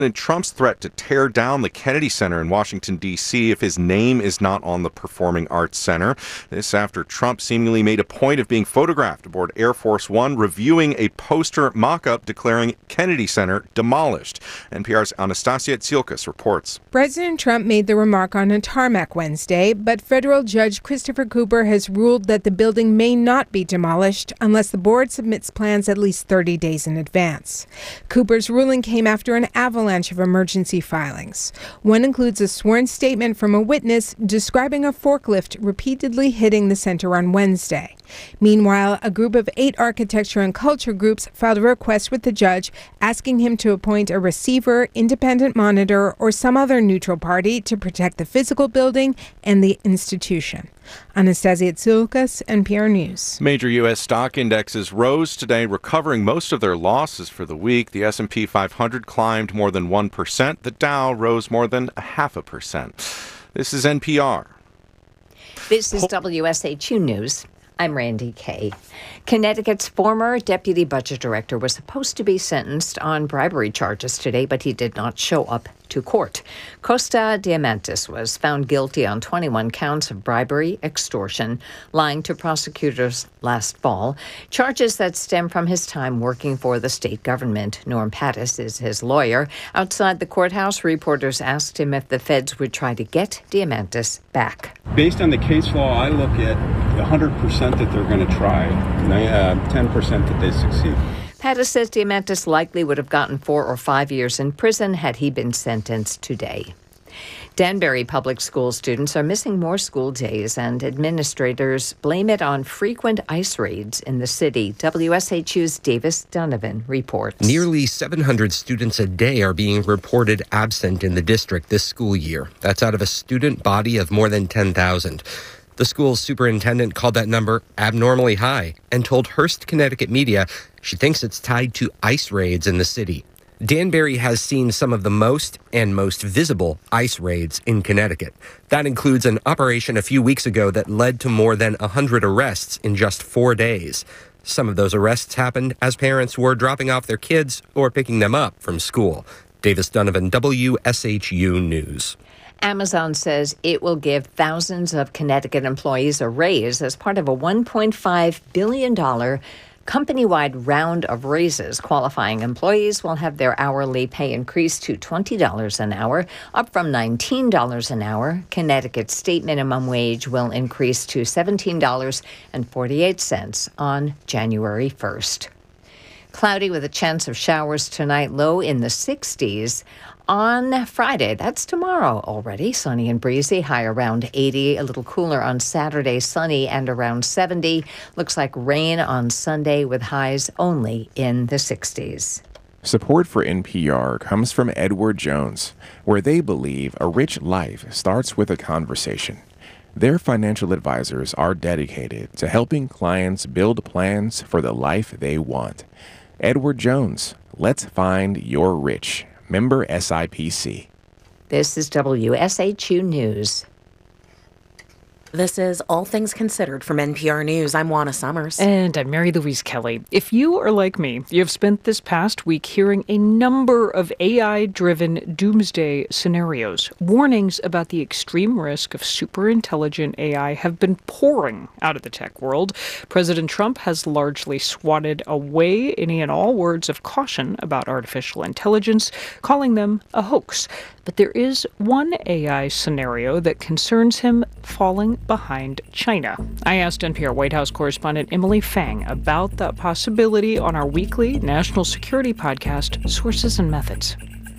Trump's threat to tear down the Kennedy Center in Washington, D.C. if his name is not on the Performing Arts Center. This after Trump seemingly made a point of being photographed aboard Air Force One, reviewing a poster mock-up declaring Kennedy Center demolished. NPR's Anastasia Tsiolkas reports. President Trump made the remark on a tarmac Wednesday, but federal judge Christopher Cooper has ruled that the building may not be demolished unless the board submits plans at least 30 days in advance. Cooper's ruling came after an avalanche of emergency filings. One includes a sworn statement from a witness describing a forklift repeatedly hitting the center on Wednesday. Meanwhile, a group of 8 architecture and culture groups filed a request with the judge asking him to appoint a receiver, independent monitor, or some other neutral party to protect the physical building and the institution. Anastasia Tsiolkas, NPR News. Major U.S. stock indexes rose today, recovering most of their losses for the week. The S&P 500 climbed more than 1%. The Dow rose more than 0.5%. This is NPR. This is WSHU News. I'm Randy Kay. Connecticut's former deputy budget director was supposed to be sentenced on bribery charges today, but he did not show up to court. Costa Diamantis was found guilty on 21 counts of bribery, extortion, lying to prosecutors last fall, charges that stem from his time working for the state government. Norm Pattis is his lawyer. Outside the courthouse, reporters asked him if the feds would try to get Diamantis back. Based on the case law, I look at 100% that they're going to try, 10% that they succeed. Pattis says Diamantis likely would have gotten 4 or 5 years in prison had he been sentenced today. Danbury Public School students are missing more school days, and administrators blame it on frequent ICE raids in the city. WSHU's Davis Donovan reports. Nearly 700 students a day are being reported absent in the district this school year. That's out of a student body of more than 10,000. The school's superintendent called that number abnormally high and told Hearst Connecticut Media she thinks it's tied to ICE raids in the city. Danbury has seen some of the most visible ICE raids in Connecticut. That includes an operation a few weeks ago that led to more than 100 arrests in just 4 days. Some of those arrests happened as parents were dropping off their kids or picking them up from school. Davis Donovan, WSHU News. Amazon says it will give thousands of Connecticut employees a raise as part of a $1.5 billion company-wide round of raises. Qualifying employees will have their hourly pay increased to $20 an hour, up from $19 an hour. Connecticut's state minimum wage will increase to $17.48 on January 1st. Cloudy with a chance of showers tonight, low in the 60s. On Friday, that's tomorrow already, sunny and breezy, high around 80, a little cooler on Saturday, sunny and around 70. Looks like rain on Sunday with highs only in the 60s. Support for NPR comes from Edward Jones, where they believe a rich life starts with a conversation. Their financial advisors are dedicated to helping clients build plans for the life they want. Edward Jones, let's find your rich. Member SIPC. This is WSHU News. This is All Things Considered from NPR News. I'm Juana Summers. And I'm Mary Louise Kelly. If you are like me, you have spent this past week hearing a number of AI-driven doomsday scenarios. Warnings about the extreme risk of superintelligent AI have been pouring out of the tech world. President Trump has largely swatted away any and all words of caution about artificial intelligence, calling them a hoax. But there is one AI scenario that concerns him falling behind China. I asked NPR White House correspondent Emily Fang about that possibility on our weekly national security podcast, Sources and Methods.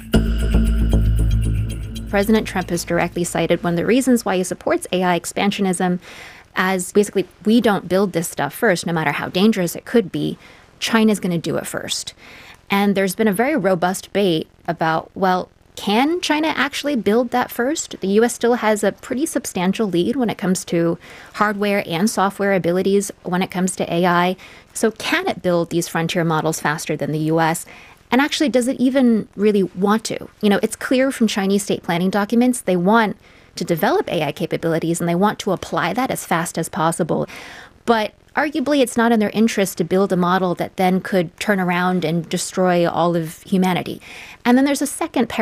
President Trump has directly cited one of the reasons why he supports AI expansionism as basically, we don't build this stuff first, no matter how dangerous it could be. China's going to do it first. And there's been a very robust debate about, well, can China actually build that first? The U.S. still has a pretty substantial lead when it comes to hardware and software abilities when it comes to AI. So can it build these frontier models faster than the U.S.? And actually, does it even really want to? You know, it's clear from Chinese state planning documents, they want to develop AI capabilities and they want to apply that as fast as possible. But arguably it's not in their interest to build a model that then could turn around and destroy all of humanity. And then there's a second